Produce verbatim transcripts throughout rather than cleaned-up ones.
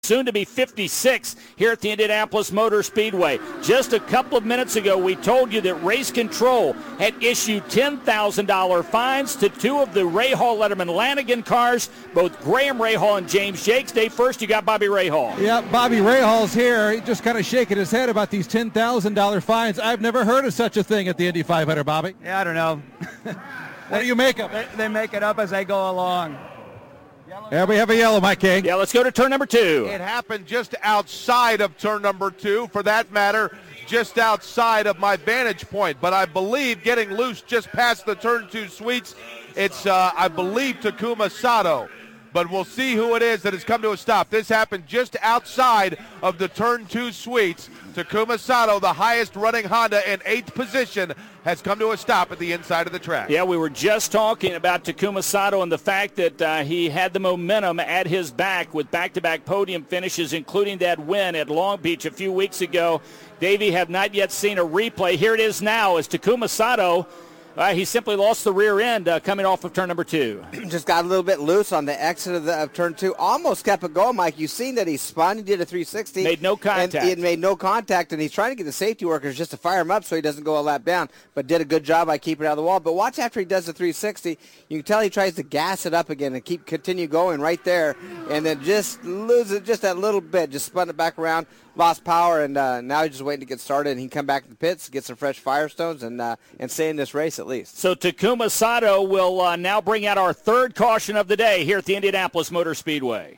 soon to be fifty-six here at the Indianapolis Motor Speedway. Just a couple of minutes ago, we told you that Race Control had issued ten thousand dollars fines to two of the Rahal Letterman Lanigan cars, both Graham Rahal and James Jakes. Day first, you got Bobby Rahal. Yeah, Bobby Rahal's here. He just kind of shaking his head about these ten thousand dollars fines. I've never heard of such a thing at the Indy five hundred, Bobby. Yeah, I don't know. What do you make of it? They, they make it up as they go along. There we have a yellow, Mike King. Yeah, let's go to turn number two. It happened just outside of turn number two, for that matter, just outside of my vantage point. But I believe getting loose just past the turn two sweeps, it's, uh, I believe, Takuma Sato. But we'll see who it is that has come to a stop. This happened just outside of the turn two suites. Takuma Sato, the highest running Honda in eighth position, has come to a stop at the inside of the track. Yeah, we were just talking about Takuma Sato and the fact that uh, he had the momentum at his back with back-to-back podium finishes, including that win at Long Beach a few weeks ago. Davey, have not yet seen a replay. Here it is now as Takuma Sato. Uh, he simply lost the rear end uh, coming off of turn number two. Just got a little bit loose on the exit of, the, of turn two. Almost kept it going, Mike. You've seen that he spun. He did a three sixty. Made no contact. And he made no contact, and he's trying to get the safety workers just to fire him up so he doesn't go a lap down, but did a good job by keeping it out of the wall. But watch after he does the three sixty. You can tell he tries to gas it up again and keep continue going right there, and then just lose it just that little bit. Just spun it back around. Lost power, and uh, now he's just waiting to get started, and he can come back to the pits, get some fresh Firestones, and uh, and stay in this race at least. So Takuma Sato will uh, now bring out our third caution of the day here at the Indianapolis Motor Speedway.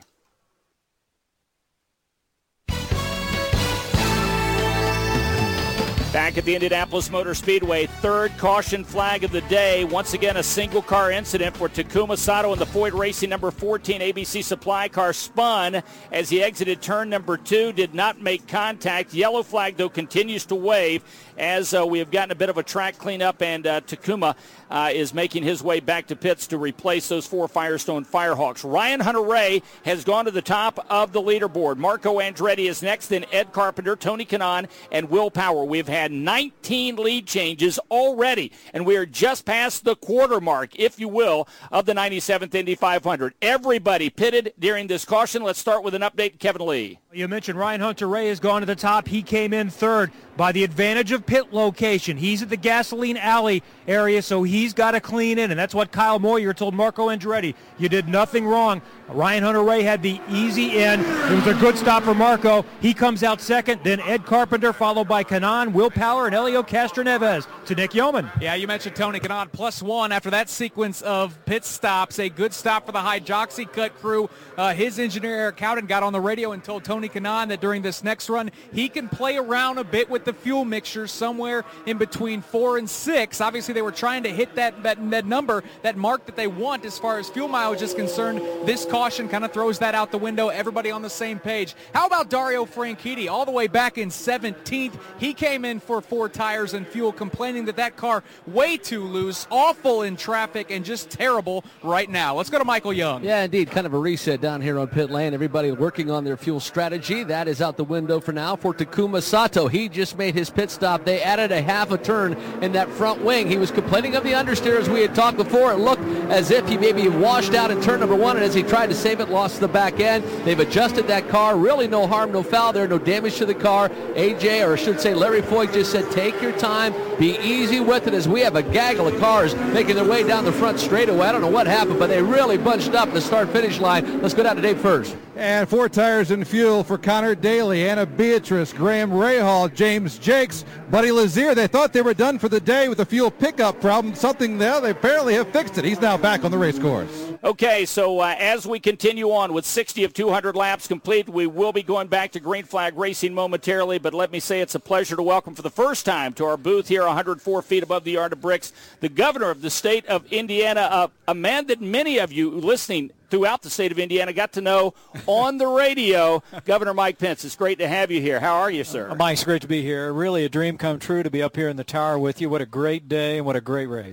Back at the Indianapolis Motor Speedway, third caution flag of the day. Once again, a single-car incident for Takuma Sato in the Foyt Racing number fourteen A B C Supply car. Spun as he exited turn number two, did not make contact. Yellow flag, though, continues to wave as uh, we have gotten a bit of a track cleanup, and uh, Takuma uh, is making his way back to pits to replace those four Firestone Firehawks. Ryan Hunter-Reay has gone to the top of the leaderboard. Marco Andretti is next, then Ed Carpenter, Tony Kanaan, and Will Power. We've had nineteen lead changes already, and we are just past the quarter mark, if you will, of the ninety-seventh Indy five hundred. Everybody pitted during this caution. Let's start with an update, Kevin Lee. You mentioned Ryan Hunter-Reay has gone to the top. He came in third by the advantage of pit location. He's at the gasoline alley area, so he's got to clean in, and that's what Kyle Moyer told Marco Andretti. You did nothing wrong. Ryan Hunter-Reay had the easy in. It was a good stop for Marco. He comes out second, then Ed Carpenter, followed by Kanaan, Will Power, and Helio Castroneves to Nick Yeoman. Yeah, you mentioned Tony Kanaan, plus one after that sequence of pit stops. A good stop for the Hydroxy Cut crew. Uh, his engineer, Eric Cowden, got on the radio and told Tony Kanaan that during this next run, he can play around a bit with the fuel mixture somewhere in between four and six. Obviously, they were trying to hit that, that, that number, that mark that they want as far as fuel mileage is concerned. This caution kind of throws that out the window. Everybody on the same page. How about Dario Franchitti all the way back in seventeenth? He came in for four tires and fuel, complaining that that car way too loose, awful in traffic, and just terrible right now. Let's go to Michael Young. Yeah, indeed. Kind of a reset down here on pit lane. Everybody working on their fuel strategy. That is out the window for now for Takuma Sato. He just made his pit stop. They added a half a turn in that front wing. He was complaining of the understeer as we had talked before. It looked as if he maybe washed out in turn number one, and as he tried to save it, lost the back end. They've adjusted that car. Really no harm, no foul there, no damage to the car. A J, or I should say Larry Foyt, just said take your time, be easy with it, as we have a gaggle of cars making their way down the front straightaway. I don't know what happened, but they really bunched up the start-finish line. Let's go down to Dave first. And four tires and fuel for Connor Daly, Anna Beatrice, Graham Rahal, James Jakes, Buddy Lazier. They thought they were done for the day with the fuel pickup problem. Something there, they apparently have fixed it. He's now back on the race course. Okay, so uh, as we continue on with sixty of two hundred laps complete, we will be going back to Green Flag Racing momentarily, but let me say it's a pleasure to welcome for the first time to our booth here one hundred four feet above the Yard of Bricks, the governor of the state of Indiana, uh, a man that many of you listening throughout the state of Indiana got to know on the radio, Governor Mike Pence. It's great to have you here. How are you, sir? Uh, Mike, it's great to be here. Really a dream come true to be up here in the tower with you. What a great day and what a great race.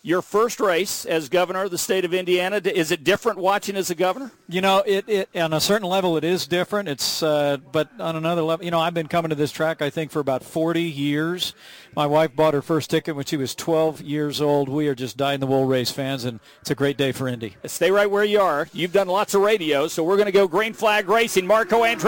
Your first race as governor of the state of Indiana, is it different watching as a governor? You know, it, it on a certain level it is different. It's uh, but on another level, you know, I've been coming to this track I think for about forty years. My wife bought her first ticket when she was twelve years old. We are just dyed-in-the-wool race fans, and it's a great day for Indy. Stay right where you are. You've done lots of radio, so we're going to go green flag racing. Marco Andretti